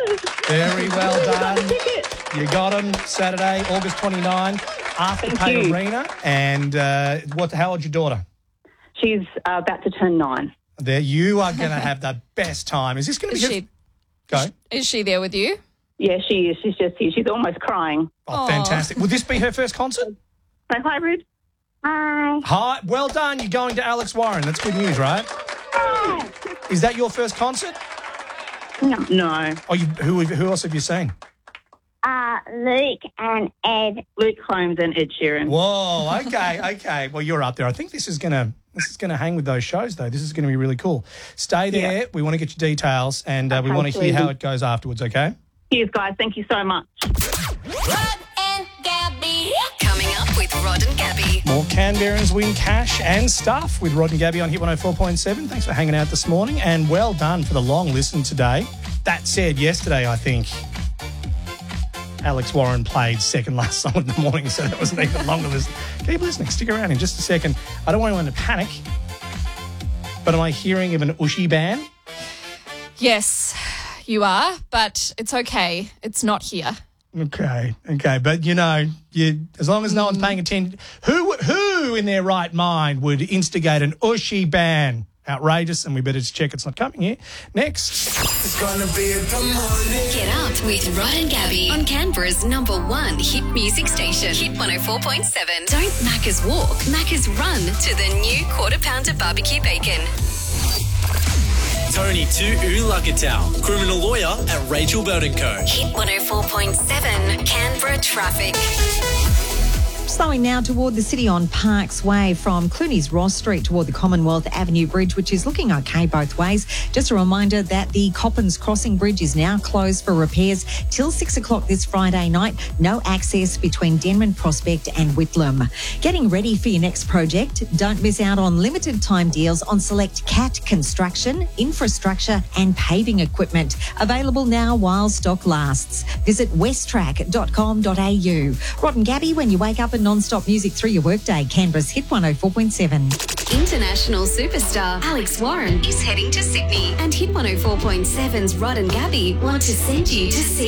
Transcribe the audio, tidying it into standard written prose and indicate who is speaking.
Speaker 1: Very well done. You got them Saturday, August 29, Afterpay Arena. And how old's your daughter?
Speaker 2: She's about to turn 9.
Speaker 1: There, you are going to have the best time. Is this going to be Go.
Speaker 3: Is she there with you?
Speaker 2: Yeah, she is. She's just here. She's almost crying.
Speaker 1: Oh, fantastic. Will this be her first concert?
Speaker 2: Say hi, Rude. Hi.
Speaker 1: Hi. Well done. You're going to Alex Warren. That's good news, right? Is that your first concert?
Speaker 2: No.
Speaker 1: Oh, who else have you seen?
Speaker 4: Luke and Ed.
Speaker 2: Luke Combs and Ed Sheeran.
Speaker 1: Whoa, okay. Well, you're up there. I think this is gonna hang with those shows, though. This is gonna be really cool. Stay there. Yeah. We want to get your details, and we want to hear how it goes afterwards. Okay.
Speaker 2: Cheers, guys. Thank you so much.
Speaker 5: Rod and Gabby. Coming up with Rod and Gabby.
Speaker 1: More Canberrans win cash and stuff with Rod and Gabby on Hit 104.7. Thanks for hanging out this morning, and well done for the long listen today. That said, yesterday I think Alex Warren played second last song in the morning, so that was an even longer listen. Keep listening. Stick around in just a second. I don't want anyone to panic, but am I hearing of an Ushi ban?
Speaker 3: Yes, you are, but it's okay. It's not here.
Speaker 1: Okay. But, as long as no one's paying attention, who in their right mind would instigate an Ushi ban? Outrageous, and we better just check it's not coming here. Next.
Speaker 5: It's gonna be a good morning. Get up with Rod and Gabby on Canberra's #1 hit music station, Hit 104.7. Don't Macca's walk, Macca's run to the new Quarter Pounder barbecue bacon.
Speaker 6: Tony Tu'ulakatau, criminal lawyer at Rachel Burton Co.
Speaker 5: Hit 104.7 Canberra traffic.
Speaker 7: Slowing now toward the city on Parks Way from Clooney's Ross Street toward the Commonwealth Avenue Bridge, which is looking okay both ways. Just a reminder that the Coppins Crossing Bridge is now closed for repairs till 6 o'clock this Friday night. No access between Denman Prospect and Whitlam. Getting ready for your next project? Don't miss out on limited time deals on select CAT construction, infrastructure and paving equipment. Available now while stock lasts. Visit westtrack.com.au. Rod and Gabby, when you wake up and non-stop music through your workday. Canberra's Hit 104.7.
Speaker 5: International superstar Alex Warren is heading to Sydney, and Hit 104.7's Rod and Gabby want to send you to see